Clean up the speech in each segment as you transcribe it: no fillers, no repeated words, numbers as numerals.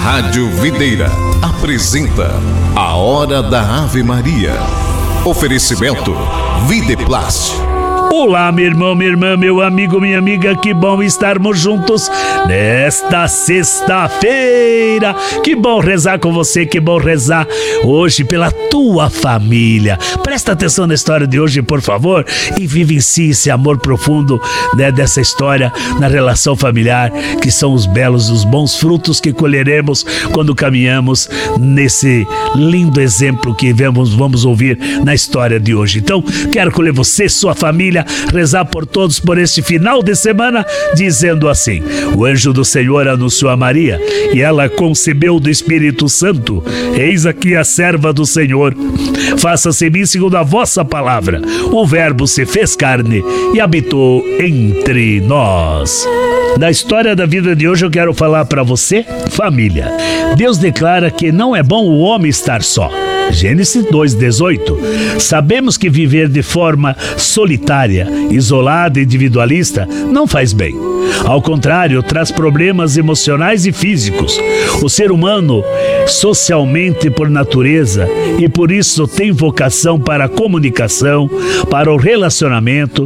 Rádio Videira apresenta a Hora da Ave Maria. Oferecimento Videplast. Olá, meu irmão, minha irmã, meu amigo, minha amiga, que bom estarmos juntos nesta sexta-feira. Que bom rezar com você, que bom rezar hoje pela tua família. Presta atenção na história de hoje, por favor, e vivencie esse amor profundo, né, dessa história na relação familiar, que são os belos, os bons frutos que colheremos quando caminhamos nesse lindo exemplo que vamos ouvir na história de hoje. Então, quero colher você, sua família, rezar por todos por este final de semana, dizendo assim: o anjo do Senhor anunciou a Maria, e ela concebeu do Espírito Santo. Eis aqui a serva do Senhor, faça-se em mim segundo a vossa palavra. O verbo se fez carne e habitou entre nós. Na história da vida de hoje eu quero falar para você, família. Deus declara que não é bom o homem estar só. Gênesis 2:18. Sabemos que viver de forma solitária, isolada e individualista não faz bem. Ao contrário, traz problemas emocionais e físicos. O ser humano, socialmente por natureza, e por isso tem vocação para a comunicação, para o relacionamento,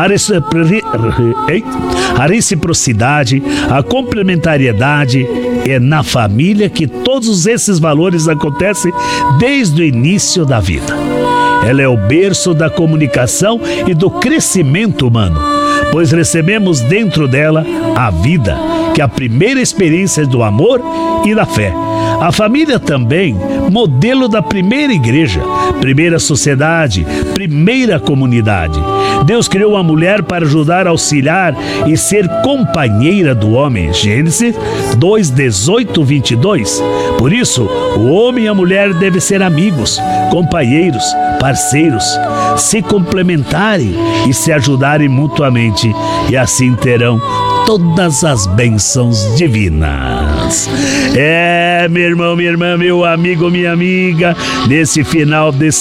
a reciprocidade, a complementariedade. É na família que todos esses valores acontecem desde o início da vida. Ela é o berço da comunicação e do crescimento humano, pois recebemos dentro dela a vida, que é a primeira experiência do amor e da fé. A família também, modelo da primeira igreja, primeira sociedade, primeira comunidade. Deus criou a mulher para ajudar, auxiliar e ser companheira do homem. Gênesis 2:18-22. Por isso, o homem e a mulher devem ser amigos, companheiros, parceiros, se complementarem e se ajudarem mutuamente, e assim terão todas as bênçãos divinas. Meu irmão, minha irmã, meu amigo, minha amiga, nesse final de